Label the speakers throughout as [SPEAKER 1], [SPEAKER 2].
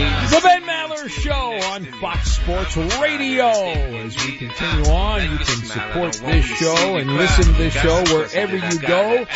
[SPEAKER 1] The Ben Maller Show on Fox Sports Radio. As we continue on, you can support this show and listen to this show wherever you go.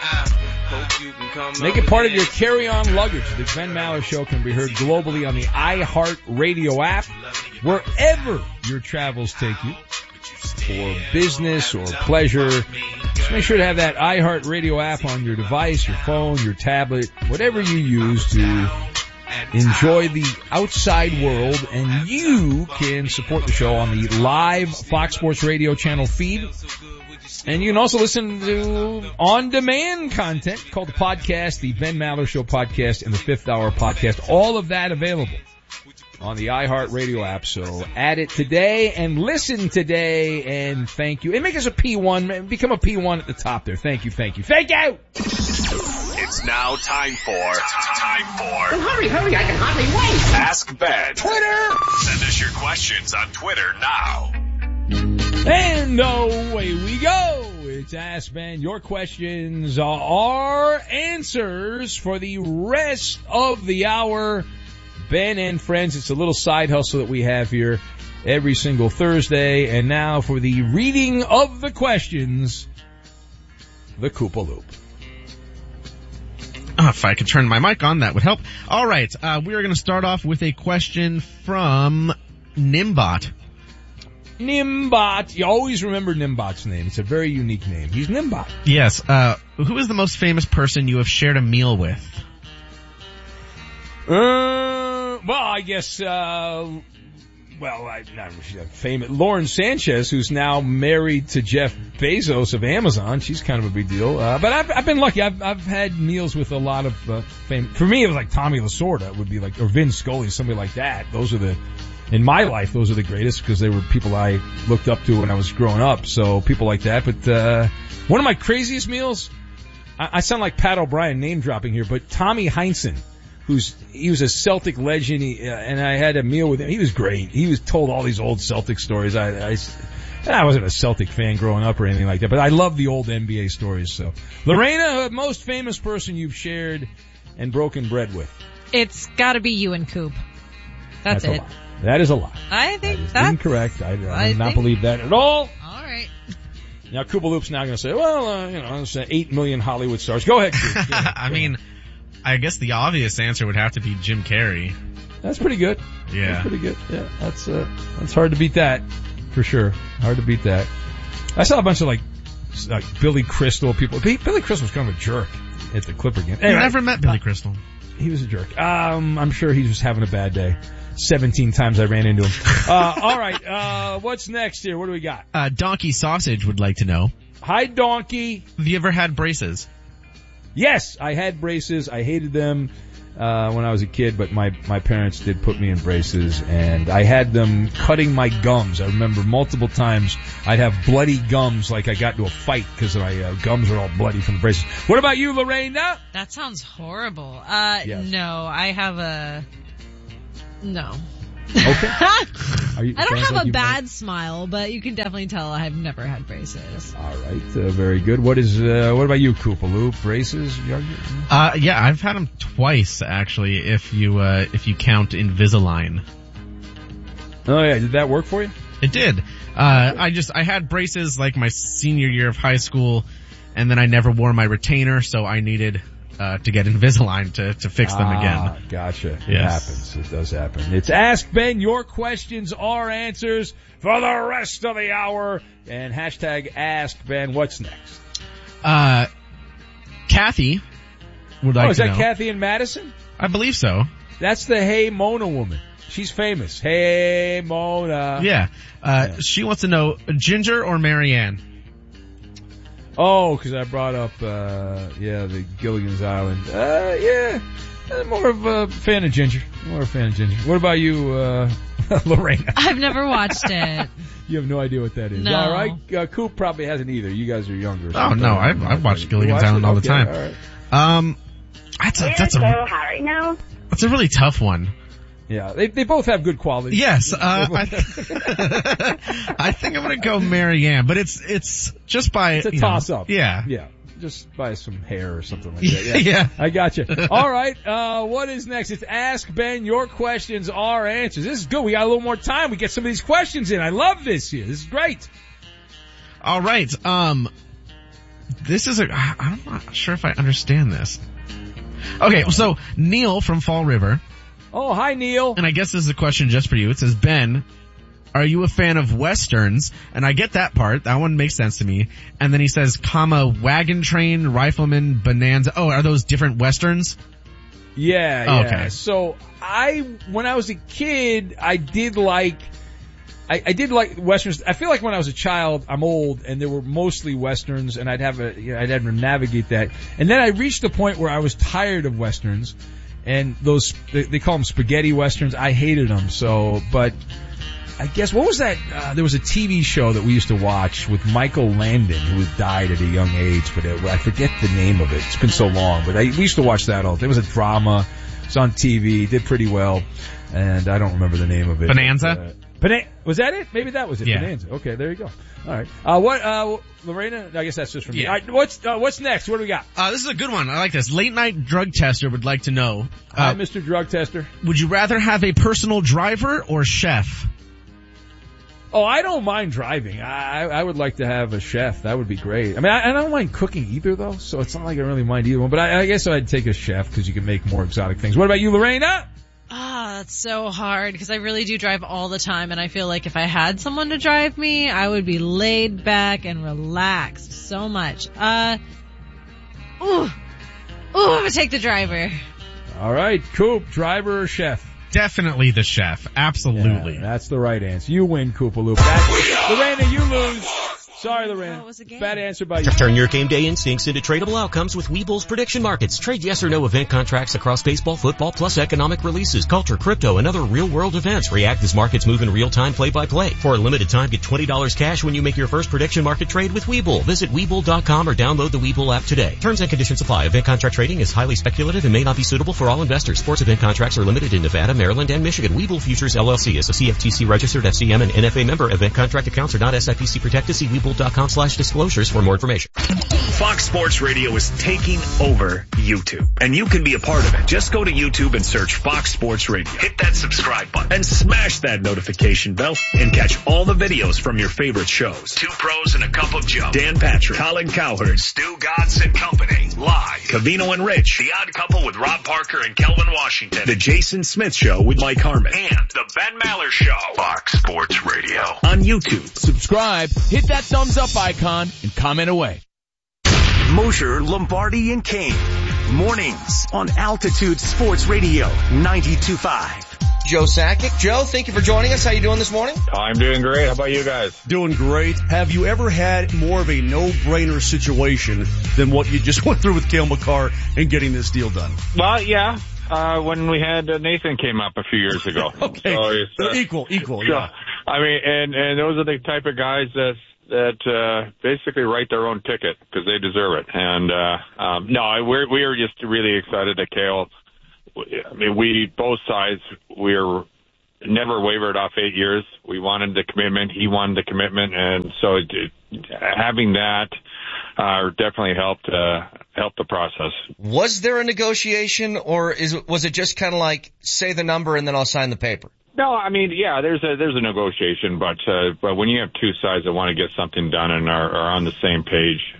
[SPEAKER 1] Make it part of your carry-on luggage. The Ben Maller Show can be heard globally on the iHeart Radio app, wherever your travels take you, for business or pleasure. Just make sure to have that iHeart Radio app on your device, your phone, your tablet, whatever you use to enjoy the outside world, and you can support the show on the live Fox Sports Radio channel feed. And you can also listen to on-demand content called the podcast, the Ben Maller Show podcast and the Fifth Hour podcast. All of that available on the iHeart Radio app. So add it today and listen today, and thank you. And make us a P1, become a P1 at the top there. Thank you, thank you. Thank you!
[SPEAKER 2] It's now time for
[SPEAKER 3] Well, hurry, I can hardly wait.
[SPEAKER 2] Ask Ben.
[SPEAKER 1] Twitter!
[SPEAKER 2] Send us your questions on Twitter now.
[SPEAKER 1] And away we go. It's Ask Ben. Your questions are answers for the rest of the hour. Ben and friends, it's a little side hustle that we have here every single Thursday. And now for the reading of the questions, the Koopa Loop.
[SPEAKER 4] If I could turn my mic on, that would help. All right, we are going to start off with a question from Nimbot.
[SPEAKER 1] Nimbot. You always remember Nimbot's name. It's a very unique name. He's Nimbot.
[SPEAKER 4] Yes. Who is the most famous person you have shared a meal with?
[SPEAKER 1] Well, I guess, she's famous. Lauren Sanchez, who's now married to Jeff Bezos of Amazon. She's kind of a big deal. But I've been lucky. I've had meals with a lot of fame. For me, it was like Tommy Lasorda would be like, or Vin Scully, somebody like that. In my life, those are the greatest because they were people I looked up to when I was growing up. So people like that. But one of my craziest meals, I sound like Pat O'Brien name dropping here, but Tommy Heinsohn. He was a Celtic legend, and I had a meal with him. He was great. He was told all these old Celtic stories. I wasn't a Celtic fan growing up or anything like that, but I love the old NBA stories. So, Lorena, most famous person you've shared and broken bread with?
[SPEAKER 5] It's got to be you and Coop. That's it.
[SPEAKER 1] A lie. That is a lie.
[SPEAKER 5] I think
[SPEAKER 1] that's incorrect. I do not believe that at all.
[SPEAKER 5] All right.
[SPEAKER 1] Now, Koopa Loop's now going to say, it's 8 million Hollywood stars. Go ahead, Coop.
[SPEAKER 4] I mean, I guess the obvious answer would have to be Jim Carrey.
[SPEAKER 1] That's pretty good.
[SPEAKER 4] Yeah.
[SPEAKER 1] That's pretty good. Yeah, that's hard to beat that, for sure. Hard to beat that. I saw a bunch of like Billy Crystal people. Billy Crystal's kind of a jerk at the Clipper game.
[SPEAKER 4] Anyway, I never met Billy Crystal.
[SPEAKER 1] He was a jerk. I'm sure he was having a bad day. 17 times I ran into him. All right. What's next here? What do we got?
[SPEAKER 4] Donkey Sausage would like to know.
[SPEAKER 1] Hi, Donkey.
[SPEAKER 4] Have you ever had braces?
[SPEAKER 1] Yes, I had braces. I hated them when I was a kid, but my parents did put me in braces, and I had them cutting my gums. I remember multiple times I'd have bloody gums, like I got into a fight because my gums were all bloody from the braces. What about you, Lorena?
[SPEAKER 5] That sounds horrible.
[SPEAKER 1] Yes.
[SPEAKER 5] No, I have no.
[SPEAKER 1] Okay.
[SPEAKER 5] I don't have
[SPEAKER 1] like
[SPEAKER 5] a bad smile, but you can definitely tell I've never had braces.
[SPEAKER 1] All right, very good. What about you, Koopa Loop? Braces?
[SPEAKER 4] Yeah, I've had them twice actually. If you count Invisalign.
[SPEAKER 1] Oh yeah, did that work for you?
[SPEAKER 4] It did. I had braces like my senior year of high school, and then I never wore my retainer, so I needed to get Invisalign to fix them again.
[SPEAKER 1] Gotcha. It
[SPEAKER 4] Yes.
[SPEAKER 1] happens. It does happen. It's Ask Ben. Your questions are answers for the rest of the hour. And hashtag Ask Ben. What's next?
[SPEAKER 4] Kathy would like to know.
[SPEAKER 1] Is that Kathy in Madison?
[SPEAKER 4] I believe so.
[SPEAKER 1] That's the Hey Mona woman. She's famous. Hey Mona.
[SPEAKER 4] Yeah. She wants to know Ginger or Marianne.
[SPEAKER 1] Oh, because I brought up, the Gilligan's Island. More of a fan of Ginger. What about you, Lorena?
[SPEAKER 5] I've never watched it.
[SPEAKER 1] You have no idea what that is.
[SPEAKER 5] No.
[SPEAKER 1] All right. Coop probably hasn't either. You guys are younger.
[SPEAKER 4] Oh, no. I've watched Gilligan's Island all the time.
[SPEAKER 1] All right.
[SPEAKER 4] That's a really tough one.
[SPEAKER 1] Yeah, they both have good qualities.
[SPEAKER 4] Yes, I think I'm gonna go Marianne, but it's just by
[SPEAKER 1] it's a toss up.
[SPEAKER 4] Yeah.
[SPEAKER 1] just buy some hair or something like that. Yeah.
[SPEAKER 4] Yeah.
[SPEAKER 1] I got you. All right. What is next? It's Ask Ben. Your questions, our answers. This is good. We got a little more time. We get some of these questions in. I love this here. This is great.
[SPEAKER 4] All right. This is I'm not sure if I understand this. Okay, so Neil from Fall River.
[SPEAKER 1] Oh, hi, Neil.
[SPEAKER 4] And I guess this is a question just for you. It says, Ben, are you a fan of Westerns? And I get that part. That one makes sense to me. And then he says, Wagon Train, Rifleman, Bonanza. Oh, are those different Westerns?
[SPEAKER 1] Yeah,
[SPEAKER 4] oh,
[SPEAKER 1] yeah.
[SPEAKER 4] Okay.
[SPEAKER 1] So when I was a kid, I did like Westerns. I feel like when I was a child, I'm old, and there were mostly Westerns, and I'd have to navigate that. And then I reached the point where I was tired of Westerns, and they call them spaghetti Westerns. I hated them, but I guess, what was that? There was a TV show that we used to watch with Michael Landon, who had died at a young age, but I forget the name of it. It's been so long, but we used to watch that all. There was a drama. It's on TV. Did pretty well, and I don't remember the name of it.
[SPEAKER 4] Bonanza?
[SPEAKER 1] Was that it? Maybe that was it.
[SPEAKER 4] Yeah.
[SPEAKER 1] Bonanza. Okay, there you go. All right. Lorena? I guess that's just from me.
[SPEAKER 4] Yeah.
[SPEAKER 1] All right, what's next? What do we got?
[SPEAKER 4] This is a good one. I like this. Late night drug tester would like to know.
[SPEAKER 1] Hi, Mr. Drug Tester.
[SPEAKER 4] Would you rather have a personal driver or chef?
[SPEAKER 1] Oh, I don't mind driving. I would like to have a chef. That would be great. I mean, I don't mind cooking either, though, so it's not like I really mind either one. But I guess I'd take a chef because you can make more exotic things. What about you, Lorena?
[SPEAKER 5] That's so hard because I really do drive all the time, and I feel like if I had someone to drive me, I would be laid back and relaxed so much. I'm gonna take the driver.
[SPEAKER 1] All right, Coop, driver or chef?
[SPEAKER 4] Definitely the chef. Absolutely.
[SPEAKER 1] Yeah, that's the right answer. You win, Koopaloop. Lorena, you lose. Sorry, Lorena.
[SPEAKER 5] It was a game.
[SPEAKER 1] Bad answer by you.
[SPEAKER 6] Turn your game day instincts into tradable outcomes with Webull's prediction markets. Trade yes or no event contracts across baseball, football, plus economic releases, culture, crypto, and other real-world events. React as markets move in real time, play-by-play. For a limited time, get $20 cash when you make your first prediction market trade with Webull. Visit Webull.com or download the Webull app today. Terms and conditions apply. Event contract trading is highly speculative and may not be suitable for all investors. Sports event contracts are limited in Nevada, Maryland, and Michigan. Webull Futures LLC is a CFTC registered FCM and NFA member. Event contract accounts are not SIPC protected. See Webull.com/disclosures for more information.
[SPEAKER 2] Fox Sports Radio is taking over YouTube, and you can be a part of it. Just go to YouTube and search Fox Sports Radio. Hit that subscribe button and smash that notification bell and catch all the videos from your favorite shows. Two Pros and a Cup of Joe, Dan Patrick, Colin Cowherd, Stu Godson and Company, live, Covino and Rich, The Odd Couple with Rob Parker and Kelvin Washington, The Jason Smith Show with Mike Harmon, and The Ben Maller Show. Fox Sports Radio on YouTube.
[SPEAKER 7] Subscribe, hit that thumbs up icon, and comment away.
[SPEAKER 8] Mosher, Lombardi, and Kane. Mornings on Altitude Sports Radio 92.5.
[SPEAKER 9] Joe Sakic. Joe, thank you for joining us. How you doing this morning?
[SPEAKER 10] I'm doing great. How about you guys?
[SPEAKER 11] Doing great. Have you ever had more of a no-brainer situation than what you just went through with Cale Makar and getting this deal done?
[SPEAKER 10] Well, yeah. When we had Nathan came up a few years ago.
[SPEAKER 11] Okay.
[SPEAKER 10] So it's,
[SPEAKER 11] equal,
[SPEAKER 10] so,
[SPEAKER 11] yeah.
[SPEAKER 10] I mean, and those are the type of guys that basically write their own ticket because they deserve it. And no, we are just really excited that Cale. I mean, we both sides we're never wavered off 8 years. We wanted the commitment. He wanted the commitment, and so having that definitely helped the process.
[SPEAKER 9] Was there a negotiation, or was it just kind of like say the number and then I'll sign the paper?
[SPEAKER 10] No, I mean, yeah, there's a negotiation, but when you have two sides that want to get something done and are on the same page,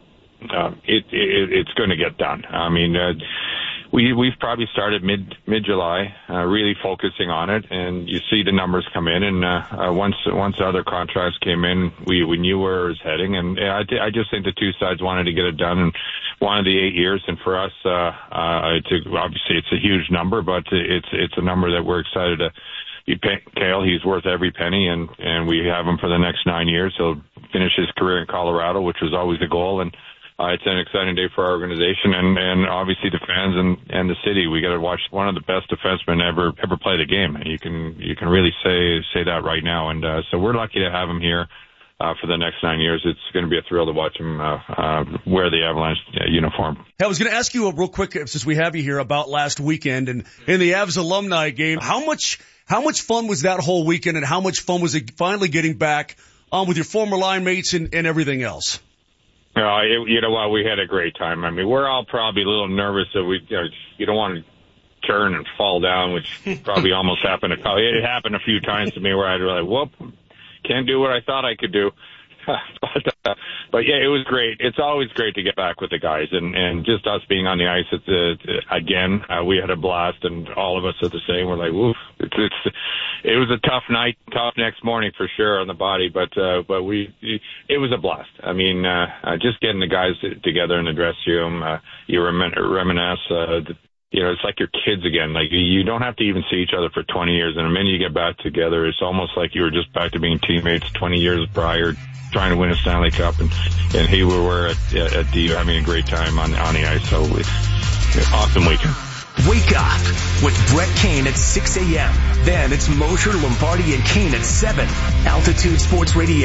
[SPEAKER 10] it's going to get done. I mean, we've probably started mid-July, really focusing on it, and you see the numbers come in, and once the other contracts came in, we knew where it was heading, and I just think the two sides wanted to get it done and wanted the 8 years, and for us, obviously it's a huge number, but it's a number that we're excited to. Cale, he's worth every penny, and we have him for the next 9 years. He'll finish his career in Colorado, which was always the goal, and it's an exciting day for our organization and obviously the fans and the city. We got to watch one of the best defensemen ever play the game. You can really say that right now, and so we're lucky to have him here for the next 9 years. It's going to be a thrill to watch him wear the Avalanche uniform.
[SPEAKER 11] Hey, I was going to ask you real quick, since we have you here, about last weekend and in the Avs alumni game. How much fun was that whole weekend, and how much fun was it finally getting back on with your former line mates and everything else?
[SPEAKER 10] You know what? We had a great time. I mean, we're all probably a little nervous that you don't want to turn and fall down, which probably almost happened. It happened a few times to me where I'd be like, whoop, can't do what I thought I could do. But yeah, it was great. It's always great to get back with the guys, and just us being on the ice. Again, we had a blast, and all of us are the same. We're like, woof. It was a tough night, tough next morning for sure on the body, but it was a blast. I mean, just getting the guys together in the dressing room, you reminisce. It's like your kids again. Like, you don't have to even see each other for 20 years, and the minute you get back together, it's almost like you were just back to being teammates 20 years prior, trying to win a Stanley Cup, and here we were at the having a great time on the ice. So it's awesome weekend.
[SPEAKER 8] Wake up with Brett Kane at 6 a.m. Then it's Mosher, Lombardi, and Kane at 7. Altitude Sports Radio,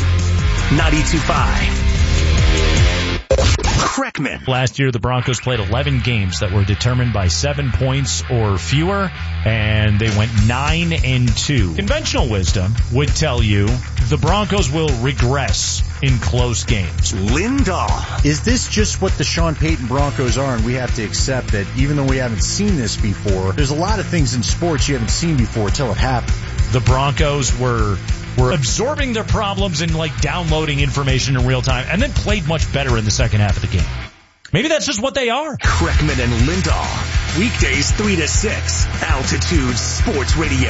[SPEAKER 8] 92.5. Kreckman.
[SPEAKER 12] Last year, the Broncos played 11 games that were determined by 7 points or fewer, and they went 9-2. Conventional wisdom would tell you the Broncos will regress in close games.
[SPEAKER 8] Lindahl.
[SPEAKER 13] Is this just what the Sean Payton Broncos are, and we have to accept that even though we haven't seen this before, there's a lot of things in sports you haven't seen before till it happened.
[SPEAKER 12] The Broncos were absorbing their problems and downloading information in real time, and then played much better in the second half of the game. Maybe that's just what they are.
[SPEAKER 8] Kreckman and Lindahl. Weekdays 3 to 6. Altitude Sports Radio,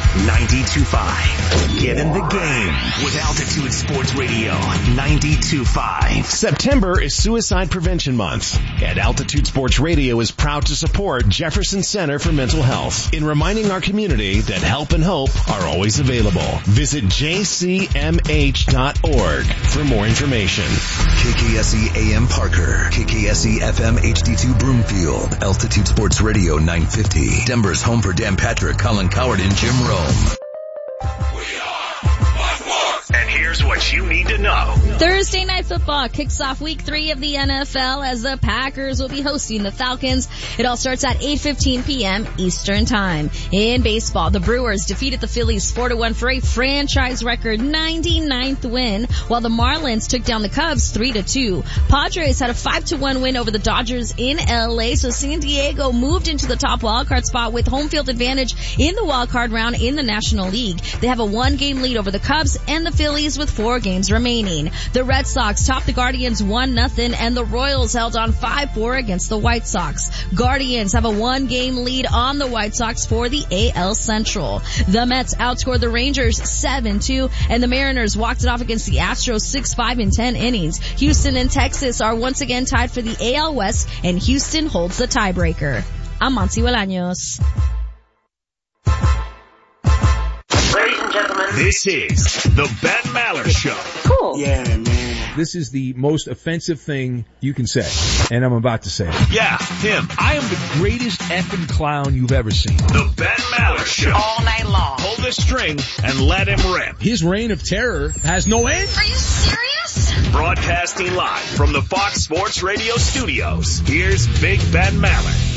[SPEAKER 8] 92.5. Get in the game with Altitude Sports Radio, 92.5.
[SPEAKER 14] September is Suicide Prevention Month, and Altitude Sports Radio is proud to support Jefferson Center for Mental Health in reminding our community that help and hope are always available. Visit jcmh.org for more information.
[SPEAKER 15] KKSE AM Parker, KKSE FM HD2 Broomfield, Altitude Sports Radio 950, Denver's home for Dan Patrick, Colin Coward, and Jim Rome.
[SPEAKER 8] And here's what you need to know.
[SPEAKER 16] Thursday Night Football kicks off week 3 of the NFL as the Packers will be hosting the Falcons. It all starts at 8:15 p.m. Eastern Time. In baseball, the Brewers defeated the Phillies 4-1 for a franchise record 99th win, while the Marlins took down the Cubs 3-2. Padres had a 5-1 win over the Dodgers in LA, so San Diego moved into the top wildcard spot with home field advantage in the wildcard round in the National League. They have a 1-game lead over the Cubs and the Phillies with 4 games remaining. The Red Sox topped the Guardians 1-0, and the Royals held on 5-4 against the White Sox. Guardians have a 1-game lead on the White Sox for the AL Central. The Mets outscored the Rangers 7-2, and the Mariners walked it off against the Astros 6-5 in 10 innings. Houston and Texas are once again tied for the AL West, and Houston holds the tiebreaker. I'm Monty Bolaños.
[SPEAKER 8] Ladies and gentlemen, this is the Ben Maller Show.
[SPEAKER 16] Cool.
[SPEAKER 1] Yeah, man. This is the most offensive thing you can say, and I'm about to say it.
[SPEAKER 8] Yeah, him.
[SPEAKER 1] I am the greatest effing clown you've ever seen.
[SPEAKER 8] The Ben Maller Show.
[SPEAKER 16] All night long.
[SPEAKER 8] Pull the string and let him rip.
[SPEAKER 1] His reign of terror has no end.
[SPEAKER 16] Are you serious?
[SPEAKER 8] Broadcasting live from the Fox Sports Radio studios, here's Big Ben Maller.